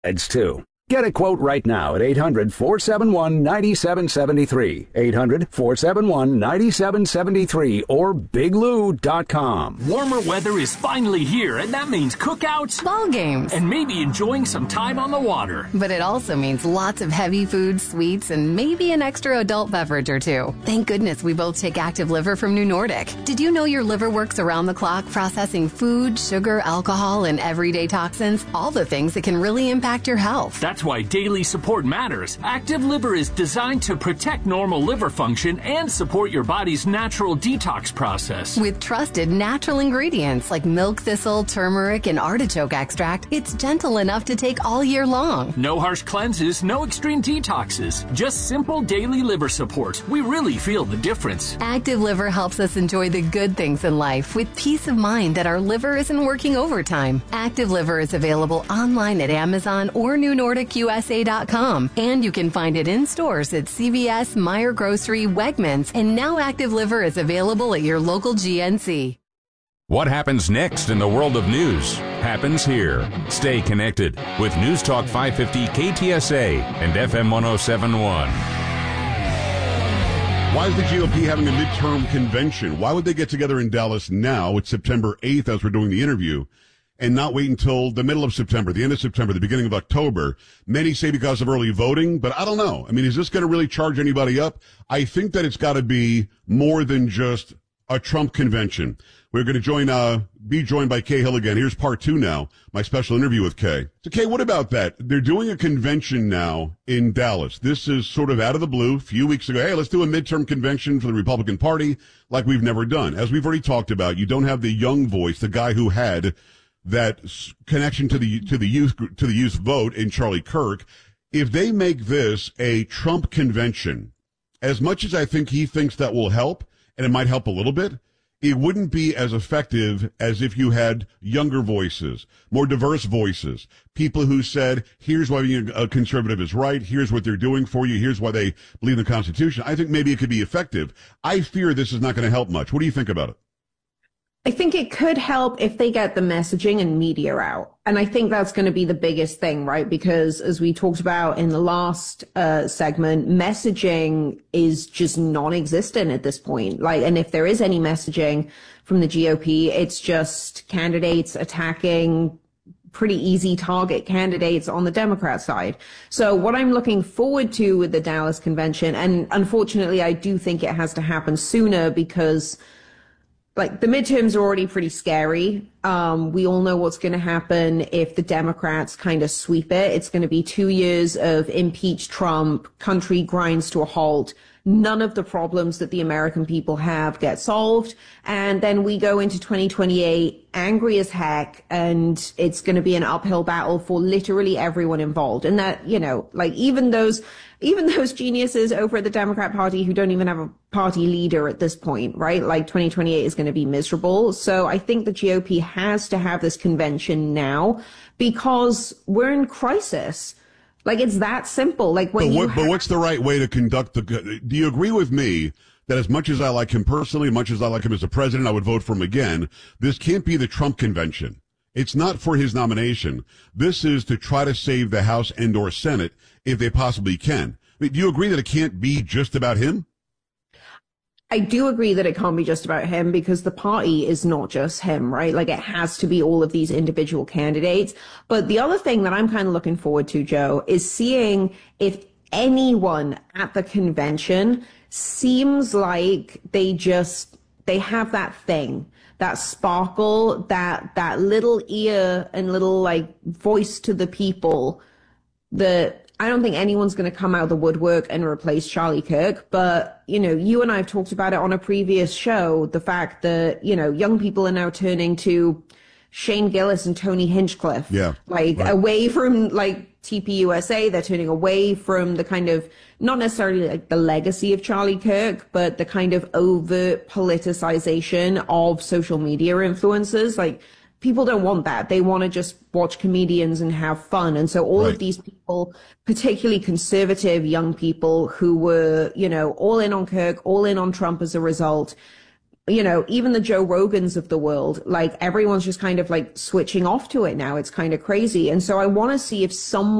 It's too. Get a quote right now at 800-471-9773, 800-471-9773, or biglou.com. Warmer weather is finally here, and that means cookouts, ball games, and maybe enjoying some time on the water. But it also means lots of heavy food, sweets, and maybe an extra adult beverage or two. Thank goodness we both take Active Liver from New Nordic. Did you know your liver works around the clock processing food, sugar, alcohol, and everyday toxins? All the things that can really impact your health. That's why daily support matters. Active Liver is designed to protect normal liver function and support your body's natural detox process. With trusted natural ingredients like milk thistle, turmeric, and artichoke extract, it's gentle enough to take all year long. No harsh cleanses, no extreme detoxes, just simple daily liver support. We really feel the difference. Active Liver helps us enjoy the good things in life with peace of mind that our liver isn't working overtime. Active Liver is available online at Amazon or NewNordicUSA.com, and you can find it in stores at CVS, Meijer Grocery, Wegmans, and now Active Liver is available at your local GNC. What happens next in the world of news happens here. Stay connected with News Talk 550 KTSA and FM 1071. Why is the GOP having a midterm convention? Why would they get together in Dallas now? It's September 8th as we're doing the interview, and not wait until the middle of September, the end of September, the beginning of October. Many say because of early voting, but I don't know. I mean, is this going to really charge anybody up? I think that it's got to be more than just a Trump convention. We're going to be joined by Kay Hill again. Here's part 2 now, my special interview with Kay. So, Kay, what about that? They're doing a convention now in Dallas. This is sort of out of the blue. A few weeks ago, hey, let's do a midterm convention for the Republican Party like we've never done. As we've already talked about, you don't have the young voice, the guy who had that connection to the youth vote in Charlie Kirk. If they make this a Trump convention, as much as I think he thinks that will help, and it might help a little bit, it wouldn't be as effective as if you had younger voices, more diverse voices, people who said, here's why being a conservative is right, here's what they're doing for you, here's why they believe in the Constitution. I think maybe it could be effective. I fear this is not going to help much. What do you think about it? I think it could help if they get the messaging and media out. And I think that's going to be the biggest thing, right? Because as we talked about in the last segment, messaging is just non-existent at this point. And if there is any messaging from the GOP, it's just candidates attacking pretty easy target candidates on the Democrat side. So what I'm looking forward to with the Dallas convention, and unfortunately, I do think it has to happen sooner because the midterms are already pretty scary. We all know what's going to happen if the Democrats kind of sweep it. It's going to be 2 years of impeach Trump, country grinds to a halt. None of the problems that the American people have get solved. And then we go into 2028 angry as heck, and it's going to be an uphill battle for literally everyone involved. And that, even those geniuses over at the Democrat Party who don't even have a party leader at this point, right? 2028 is going to be miserable. So I think the GOP has to have this convention now because we're in crisis. It's that simple. But what's the right way to conduct do you agree with me that as much as I like him personally, as much as I like him as a president, I would vote for him again, this can't be the Trump convention. It's not for his nomination. This is to try to save the House and or Senate if they possibly can. Do you agree that it can't be just about him? I do agree that it can't be just about him because the party is not just him, right? It has to be all of these individual candidates. But the other thing that I'm kind of looking forward to, Joe, is seeing if anyone at the convention seems like they have that thing, that sparkle, that little ear and little voice to the people that I don't think anyone's going to come out of the woodwork and replace Charlie Kirk. But, you and I have talked about it on a previous show, the fact that, young people are now turning to Shane Gillis and Tony Hinchcliffe. Yeah. Away from TPUSA, they're turning away from the kind of, not necessarily the legacy of Charlie Kirk, but the kind of overt politicization of social media influencers. People don't want that. They want to just watch comedians and have fun. And so all of these people, particularly conservative young people who were, all in on Kirk, all in on Trump as a result, even the Joe Rogans of the world, everyone's just kind of switching off to it now. It's kind of crazy. And so I want to see if someone